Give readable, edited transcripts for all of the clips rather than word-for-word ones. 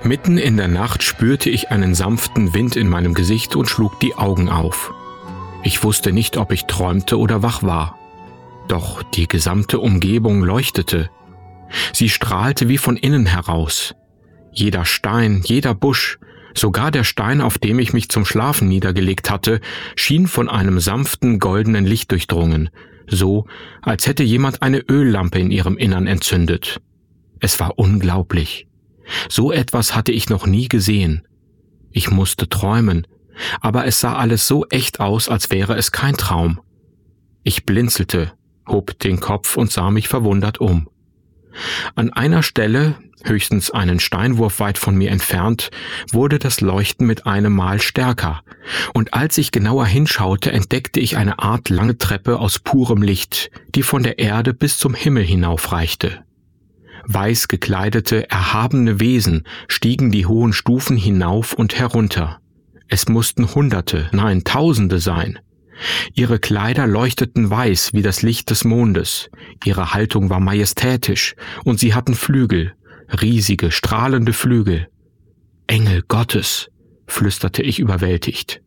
Mitten in der Nacht spürte ich einen sanften Wind in meinem Gesicht und schlug die Augen auf. Ich wusste nicht, ob ich träumte oder wach war. Doch die gesamte Umgebung leuchtete. Sie strahlte wie von innen heraus. Jeder Stein, jeder Busch, sogar der Stein, auf dem ich mich zum Schlafen niedergelegt hatte, schien von einem sanften, goldenen Licht durchdrungen, so als hätte jemand eine Öllampe in ihrem Innern entzündet. Es war unglaublich. So etwas hatte ich noch nie gesehen. Ich musste träumen, aber es sah alles so echt aus, als wäre es kein Traum. Ich blinzelte, hob den Kopf und sah mich verwundert um. An einer Stelle, höchstens einen Steinwurf weit von mir entfernt, wurde das Leuchten mit einem Mal stärker, und als ich genauer hinschaute, entdeckte ich eine Art lange Treppe aus purem Licht, die von der Erde bis zum Himmel hinaufreichte. Weiß gekleidete, erhabene Wesen stiegen die hohen Stufen hinauf und herunter. Es mussten Hunderte, nein, Tausende sein. Ihre Kleider leuchteten weiß wie das Licht des Mondes, ihre Haltung war majestätisch, und sie hatten Flügel, riesige, strahlende Flügel. »Engel Gottes«, flüsterte ich überwältigt.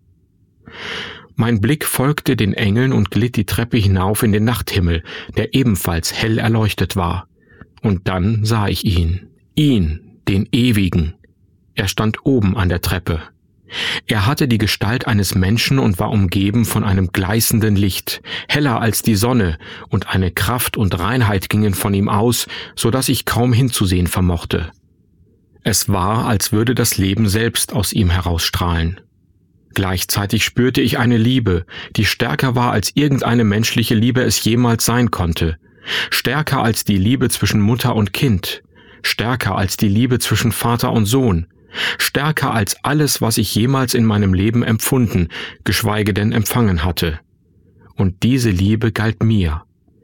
Mein Blick folgte den Engeln und glitt die Treppe hinauf in den Nachthimmel, der ebenfalls hell erleuchtet war. Und dann sah ich ihn, den Ewigen. Er stand oben an der Treppe. Er hatte die Gestalt eines Menschen und war umgeben von einem gleißenden Licht, heller als die Sonne, und eine Kraft und Reinheit gingen von ihm aus, so dass ich kaum hinzusehen vermochte. Es war, als würde das Leben selbst aus ihm herausstrahlen. Gleichzeitig spürte ich eine Liebe, die stärker war, als irgendeine menschliche Liebe es jemals sein konnte. Stärker als die Liebe zwischen Mutter und Kind, stärker als die Liebe zwischen Vater und Sohn, stärker als alles, was ich jemals in meinem Leben empfunden, geschweige denn empfangen hatte. Und diese Liebe galt mir,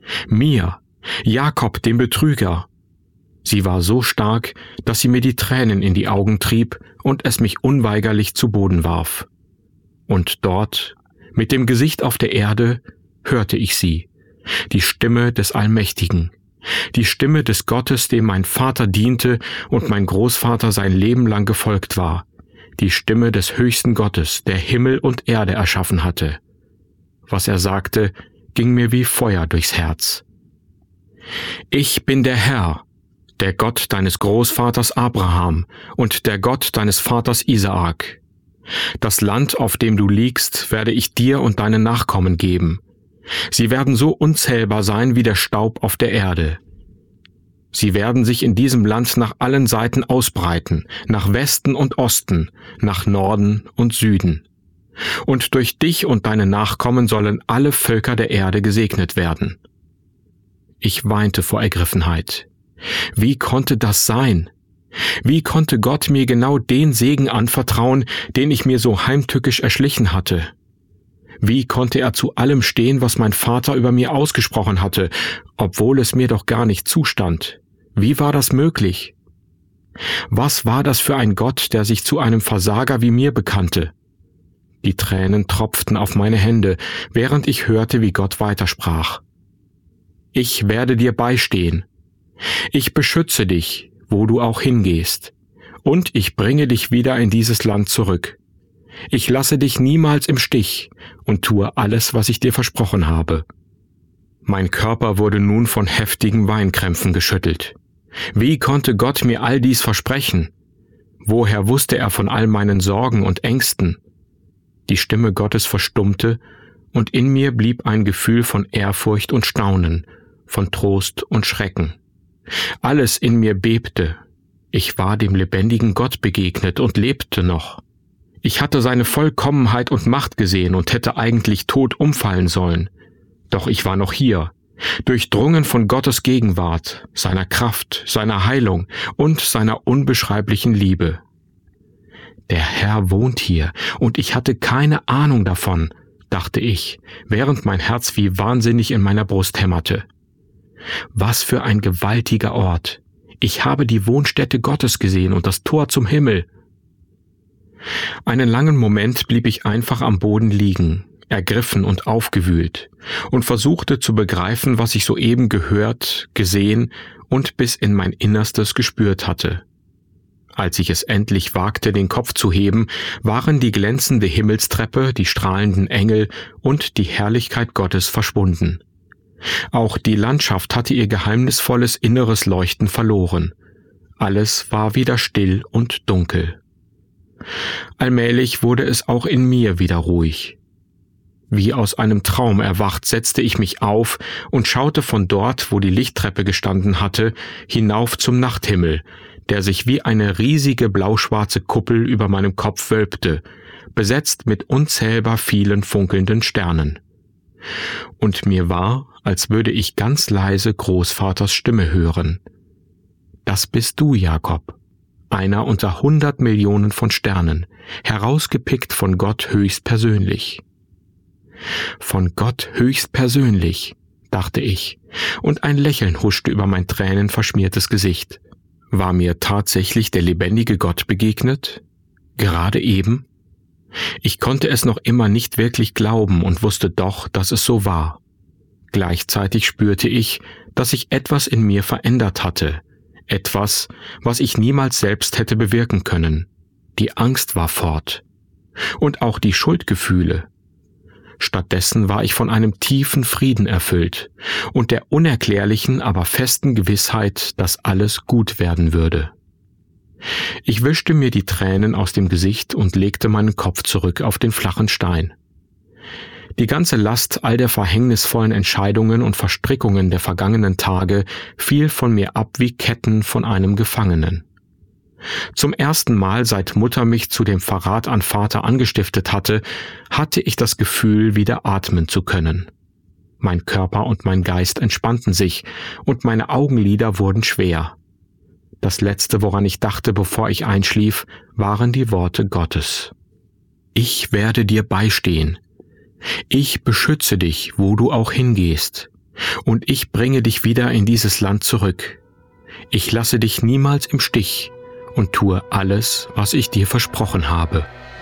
Jakob, dem Betrüger. Sie war so stark, dass sie mir die Tränen in die Augen trieb und es mich unweigerlich zu Boden warf. Und dort, mit dem Gesicht auf der Erde, hörte ich sie, die Stimme des Allmächtigen, die Stimme des Gottes, dem mein Vater diente und mein Großvater sein Leben lang gefolgt war, die Stimme des höchsten Gottes, der Himmel und Erde erschaffen hatte. Was er sagte, ging mir wie Feuer durchs Herz. Ich bin der Herr, der Gott deines Großvaters Abraham und der Gott deines Vaters Isaak. Das Land, auf dem du liegst, werde ich dir und deinen Nachkommen geben. Sie werden so unzählbar sein wie der Staub auf der Erde. Sie werden sich in diesem Land nach allen Seiten ausbreiten, nach Westen und Osten, nach Norden und Süden. Und durch dich und deine Nachkommen sollen alle Völker der Erde gesegnet werden. Ich weinte vor Ergriffenheit. Wie konnte das sein? Wie konnte Gott mir genau den Segen anvertrauen, den ich mir so heimtückisch erschlichen hatte? Wie konnte er zu allem stehen, was mein Vater über mir ausgesprochen hatte, obwohl es mir doch gar nicht zustand? Wie war das möglich? Was war das für ein Gott, der sich zu einem Versager wie mir bekannte? Die Tränen tropften auf meine Hände, während ich hörte, wie Gott weitersprach. Ich werde dir beistehen. Ich beschütze dich, wo du auch hingehst. Und ich bringe dich wieder in dieses Land zurück. Ich lasse dich niemals im Stich und tue alles, was ich dir versprochen habe. Mein Körper wurde nun von heftigen Weinkrämpfen geschüttelt. Wie konnte Gott mir all dies versprechen? Woher wusste er von all meinen Sorgen und Ängsten? Die Stimme Gottes verstummte, und in mir blieb ein Gefühl von Ehrfurcht und Staunen, von Trost und Schrecken. Alles in mir bebte. Ich war dem lebendigen Gott begegnet und lebte noch. Ich hatte seine Vollkommenheit und Macht gesehen und hätte eigentlich tot umfallen sollen. Doch ich war noch hier, durchdrungen von Gottes Gegenwart, seiner Kraft, seiner Heilung und seiner unbeschreiblichen Liebe. Der Herr wohnt hier, und ich hatte keine Ahnung davon, dachte ich, während mein Herz wie wahnsinnig in meiner Brust hämmerte. Was für ein gewaltiger Ort! Ich habe die Wohnstätte Gottes gesehen und das Tor zum Himmel. Einen langen Moment blieb ich einfach am Boden liegen, ergriffen und aufgewühlt, und versuchte zu begreifen, was ich soeben gehört, gesehen und bis in mein Innerstes gespürt hatte. Als ich es endlich wagte, den Kopf zu heben, waren die glänzende Himmelstreppe, die strahlenden Engel und die Herrlichkeit Gottes verschwunden. Auch die Landschaft hatte ihr geheimnisvolles inneres Leuchten verloren. Alles war wieder still und dunkel. Allmählich wurde es auch in mir wieder ruhig. Wie aus einem Traum erwacht, setzte ich mich auf und schaute von dort, wo die Lichttreppe gestanden hatte, hinauf zum Nachthimmel, der sich wie eine riesige blauschwarze Kuppel über meinem Kopf wölbte, besetzt mit unzählbar vielen funkelnden Sternen. Und mir war, als würde ich ganz leise Großvaters Stimme hören. Das bist du, Jakob, einer unter 100 Millionen von Sternen, herausgepickt von Gott höchstpersönlich. Von Gott höchstpersönlich, dachte ich, und ein Lächeln huschte über mein tränenverschmiertes Gesicht. War mir tatsächlich der lebendige Gott begegnet? Gerade eben? Ich konnte es noch immer nicht wirklich glauben und wusste doch, dass es so war. Gleichzeitig spürte ich, dass sich etwas in mir verändert hatte, etwas, was ich niemals selbst hätte bewirken können. Die Angst war fort. Und auch die Schuldgefühle. Stattdessen war ich von einem tiefen Frieden erfüllt und der unerklärlichen, aber festen Gewissheit, dass alles gut werden würde. Ich wischte mir die Tränen aus dem Gesicht und legte meinen Kopf zurück auf den flachen Stein. Die ganze Last all der verhängnisvollen Entscheidungen und Verstrickungen der vergangenen Tage fiel von mir ab wie Ketten von einem Gefangenen. Zum ersten Mal, seit Mutter mich zu dem Verrat an Vater angestiftet hatte, hatte ich das Gefühl, wieder atmen zu können. Mein Körper und mein Geist entspannten sich und meine Augenlider wurden schwer. Das Letzte, woran ich dachte, bevor ich einschlief, waren die Worte Gottes. Ich werde dir beistehen. Ich beschütze dich, wo du auch hingehst. Und ich bringe dich wieder in dieses Land zurück. Ich lasse dich niemals im Stich und tue alles, was ich dir versprochen habe.